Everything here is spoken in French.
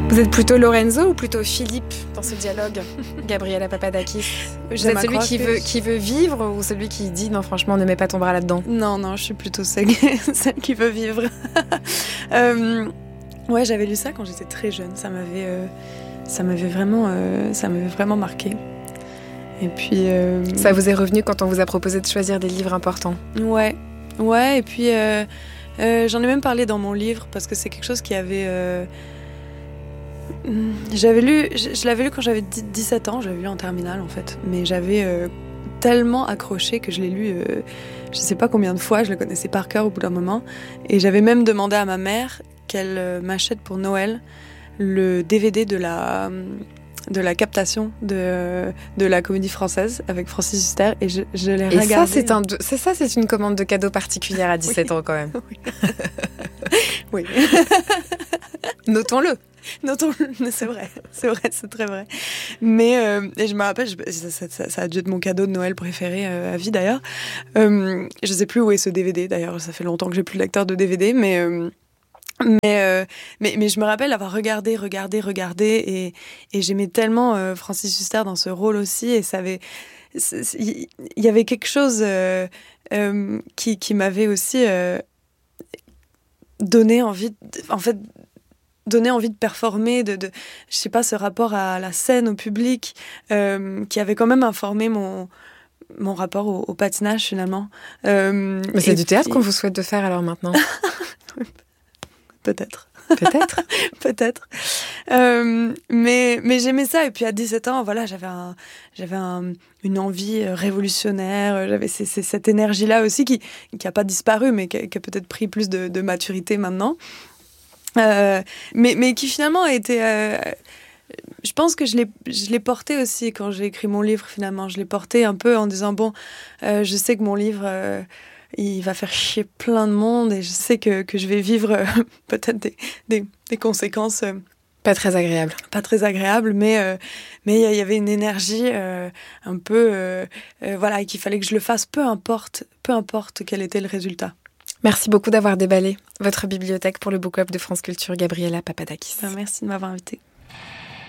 Vous êtes plutôt Lorenzo ou plutôt Philippe dans ce dialogue, Gabriela Papadakis? Vous êtes celui qui veut vivre ou celui qui dit non franchement ne mets pas ton bras là-dedans? Non, je suis plutôt celle qui veut vivre. Ouais, j'avais lu ça quand j'étais très jeune, ça m'avait vraiment marqué. Et puis ça vous est revenu quand on vous a proposé de choisir des livres importants? Ouais, et puis j'en ai même parlé dans mon livre parce que c'est quelque chose qui avait je l'avais lu quand j'avais 17 ans, je l'avais lu en terminale en fait, mais j'avais tellement accroché que je l'ai lu je sais pas combien de fois, je le connaissais par cœur au bout d'un moment, et j'avais même demandé à ma mère qu'elle m'achète pour Noël le DVD de la captation de la Comédie Française avec Francis Huster, et je l'ai regardé. Et ça, c'est une commande de cadeau particulière à 17 ans quand même. Oui. Notons-le, c'est vrai, c'est très vrai. Mais et je me rappelle, ça a dû être mon cadeau de Noël préféré à vie d'ailleurs. Je sais plus où est ce DVD d'ailleurs, ça fait longtemps que j'ai plus de lecteur de DVD, mais je me rappelle avoir regardé et j'aimais tellement Francis Huster dans ce rôle aussi, et il y avait quelque chose qui m'avait aussi donné envie de performer, je sais pas, ce rapport à la scène, au public, qui avait quand même informé mon rapport au patinage finalement. Mais c'est du théâtre qu'on vous souhaite de faire alors maintenant? Peut-être. Peut-être. Mais j'aimais ça, et puis à 17 ans, voilà, j'avais une envie révolutionnaire, j'avais cette énergie-là aussi qui a pas disparu, mais qui a peut-être pris plus de maturité maintenant. Mais qui finalement a été... je pense que je l'ai porté aussi quand j'ai écrit mon livre, finalement. Je l'ai porté un peu en disant, bon, je sais que mon livre... il va faire chier plein de monde, et je sais que je vais vivre peut-être des conséquences pas très agréables, mais il y avait une énergie un peu voilà, et qu'il fallait que je le fasse, peu importe quel était le résultat. Merci beaucoup d'avoir déballé votre bibliothèque pour le Book Club de France Culture, Gabriela Papadakis. Merci de m'avoir invitée.